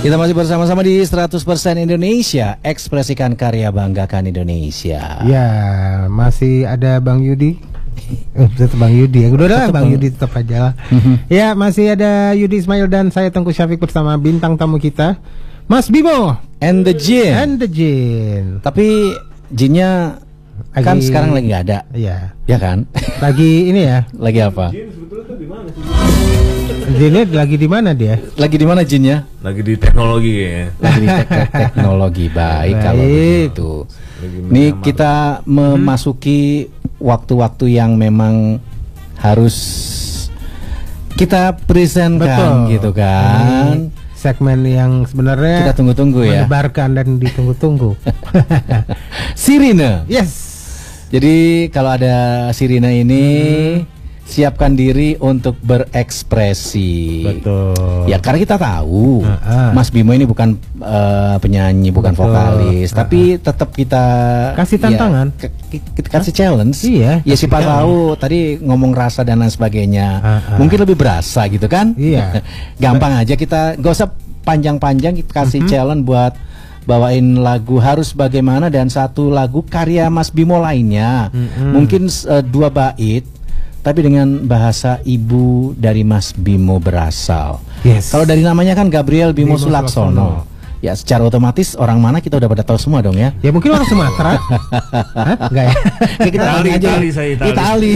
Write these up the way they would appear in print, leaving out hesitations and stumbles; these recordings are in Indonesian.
Kita masih bersama-sama di 100% Indonesia, ekspresikan karya, banggakan Indonesia. Ya, masih ada Bang Yudi. Tetap Bang Yudi ya. Udah Bang Yudi tetap aja lah. Ya, masih ada Yudi Ismail dan saya Tengku Syafiq bersama bintang tamu kita, Mas Bimo and the Jin. And the Jin. Tapi Jinnya kan sekarang lagi nggak ada. Iya. Ya kan? Lagi ini ya. Lagi apa? Jin sebetulnya tuh di mana sih? Jinnya lagi di mana dia? Lagi di mana Jinnya? Lagi di teknologi ya. Lagi di teknologi. Baik kalau begitu. Ini kita memasuki waktu-waktu yang memang harus kita presentkan. Betul. Gitu kan. Segmen yang sebenarnya kita tunggu-tunggu ya. Menyebarkan dan ditunggu-tunggu. Sirine. Yes. Jadi kalau ada sirine ini siapkan diri untuk berekspresi. Betul. Ya karena kita tahu Mas Bimo ini bukan penyanyi, bukan vokalis, tapi tetap kita kasih tantangan, ya, kita kasih challenge. Iya. Ya siapa tahu tadi ngomong rasa dan lain sebagainya, mungkin lebih berasa gitu kan? Iya. Gampang aja, kita gak usah panjang-panjang, kita kasih challenge buat bawain lagu Harus Bagaimana dan satu lagu karya Mas Bimo lainnya. Mungkin 2 bait tapi dengan bahasa ibu dari Mas Bimo berasal. Yes. Kalau dari namanya kan Gabriel Bimo Sulaksono. Ya secara otomatis orang mana kita udah pada tahu semua dong ya. Ya mungkin orang Sumatera. Enggak ya? Kita Itali. Itali.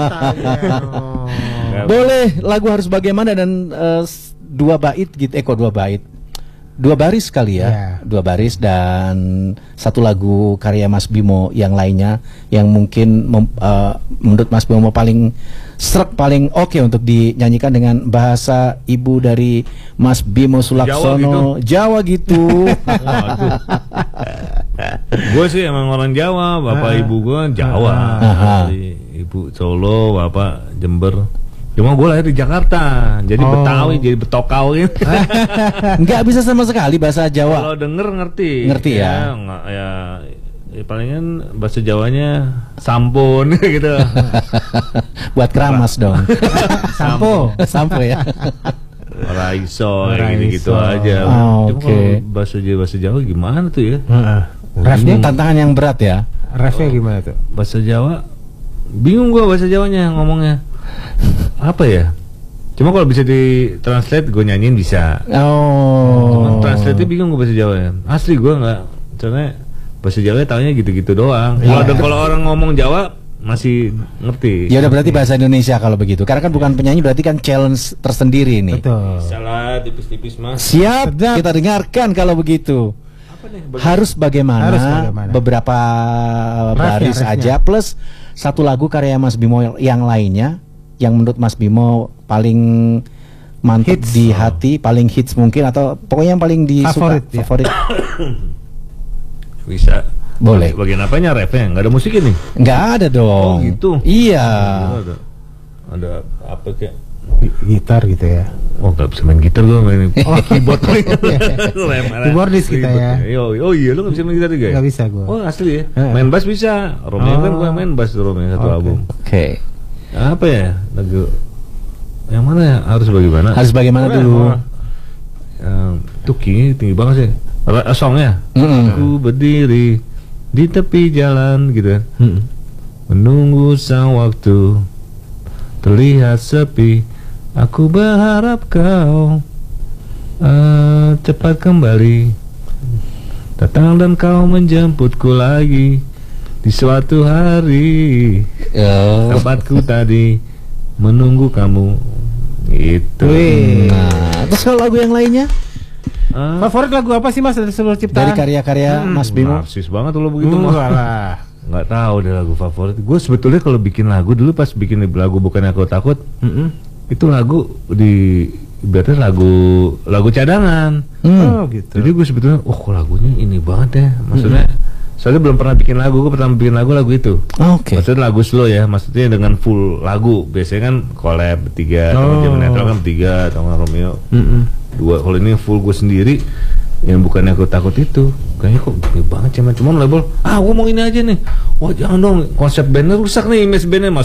Boleh lagu Harus Bagaimana dan 2 bait gitu. Kok 2 bait? 2 baris kali ya, 2 baris dan satu lagu karya Mas Bimo yang lainnya yang mungkin menurut Mas Bimo paling srek, paling oke untuk dinyanyikan dengan bahasa ibu dari Mas Bimo Sulaksono. Jawa gitu. Gue sih emang orang Jawa, bapak ibu gue Jawa. Ibu Solo, bapak Jember. Cuma gue lahir di Jakarta, jadi Betawi, jadi Betokau gitu. Nggak bisa sama sekali bahasa Jawa. Kalau denger ngerti. Ngerti ya? Ya palingan bahasa Jawanya sampun gitu. Buat keramas dong. Sampo ya. Raiso gitu aja. Cuma kalau bahasa Jawa gimana tuh ya? Refnya tantangan yang berat ya. Refnya gimana tuh? Bahasa Jawa bingung gue bahasa Jawanya ngomongnya. Apa ya? Cuma kalau bisa di translate gue nyanyiin bisa. Cuma translate bingung gue bahasa Jawa ya. Asli gue nggak, karena bahasa Jawa taunya gitu-gitu doang. Kalau orang ngomong Jawa masih ngerti. Ya udah berarti bahasa Indonesia kalau begitu. Karena kan bukan penyanyi, berarti kan challenge tersendiri nih. Betul. Salah tipis-tipis mas. Siap, kita dengarkan kalau begitu. Harus bagaimana? Beberapa baris aja plus satu lagu karya Mas Bimo yang lainnya yang menurut Mas Bimo paling mantap di hati, paling hits mungkin, atau pokoknya yang paling disuka, favorit. Bisa. Boleh. Bagian apanya refnya? Nggak ada musik ini? Nggak ada dong. Oh gitu. Iya. Ada apa kayak gitar gitu ya? Oh nggak bisa main gitar gue, main keyboard. Keyboardis kita ya. Oh iya, lu nggak bisa main gitar juga? Nggak bisa gue. Oh asli ya? Main bass bisa. Romeo kan gue main bass Romeo satu album. Oke. Apa ya lagu yang mana ya? Harus bagaimana? Harus bagaimana dulu? Tuh tinggi banget sih. Songnya. Aku berdiri di tepi jalan gitu kan. Menunggu sang waktu terlihat sepi. Aku berharap kau cepat kembali datang dan kau menjemputku lagi di suatu hari. Tempatku tadi menunggu kamu. Itu. Nah, terus kalau lagu yang lainnya? Favorit lagu apa sih Mas dari seluruh ciptaan? Dari karya-karya Mas Bimo. Narsis banget lo begitu mah. Nggak tahu deh lagu favorit. Gue sebetulnya kalau bikin lagu dulu pas bikin lagu Bukan Aku Takut, itu lagu berarti lagu cadangan. Oh gitu. Jadi gue sebetulnya, lagunya ini banget ya. Maksudnya, soalnya belum pernah bikin lagu. Gue pertama bikin lagu itu. Oke. Maksudnya lagu slow ya. Maksudnya dengan full lagu. Biasanya kan collab bertiga, atau Jaman Netral kan bertiga, atau Romeo 2. Kalau ini full gue sendiri, yang Bukan Aku Takut itu kayaknya kok gini banget cuman label gue mau ini aja nih. Wah jangan dong, konsep bandnya rusak nih, image bandnya.